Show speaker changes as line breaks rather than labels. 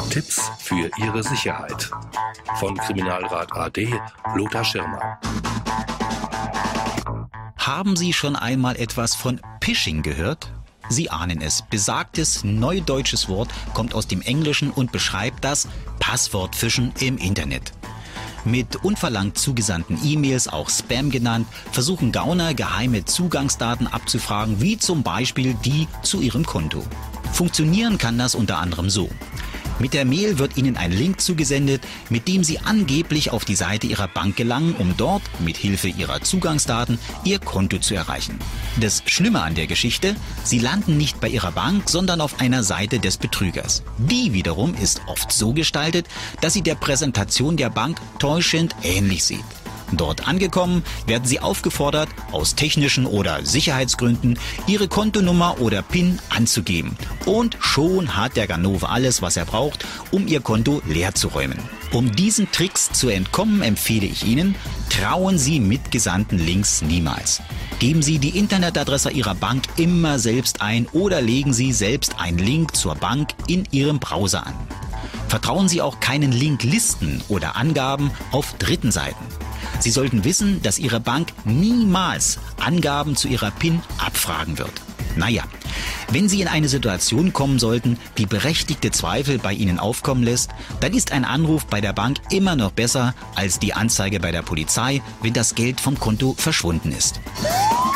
Tipps für Ihre Sicherheit. Von Kriminalrat AD Lothar Schirmer.
Haben Sie schon einmal etwas von Phishing gehört? Sie ahnen es. Besagtes neudeutsches Wort kommt aus dem Englischen und beschreibt das Passwortfischen im Internet. Mit unverlangt zugesandten E-Mails, auch Spam genannt, versuchen Gauner geheime Zugangsdaten abzufragen, wie zum Beispiel die zu Ihrem Konto. Funktionieren kann das unter anderem so. Mit der Mail wird Ihnen ein Link zugesendet, mit dem Sie angeblich auf die Seite Ihrer Bank gelangen, um dort mit Hilfe Ihrer Zugangsdaten Ihr Konto zu erreichen. Das Schlimme an der Geschichte: Sie landen nicht bei Ihrer Bank, sondern auf einer Seite des Betrügers. Die wiederum ist oft so gestaltet, dass sie der Präsentation der Bank täuschend ähnlich sieht. Dort angekommen, werden Sie aufgefordert, aus technischen oder Sicherheitsgründen Ihre Kontonummer oder PIN anzugeben. Und schon hat der Ganove alles, was er braucht, um Ihr Konto leer zu räumen. Um diesen Tricks zu entkommen, empfehle ich Ihnen: trauen Sie mitgesandten Links niemals. Geben Sie die Internetadresse Ihrer Bank immer selbst ein oder legen Sie selbst einen Link zur Bank in Ihrem Browser an. Vertrauen Sie auch keinen Linklisten oder Angaben auf dritten Seiten. Sie sollten wissen, dass Ihre Bank niemals Angaben zu Ihrer PIN abfragen wird. Naja, wenn Sie in eine Situation kommen sollten, die berechtigte Zweifel bei Ihnen aufkommen lässt, dann ist ein Anruf bei der Bank immer noch besser als die Anzeige bei der Polizei, wenn das Geld vom Konto verschwunden ist.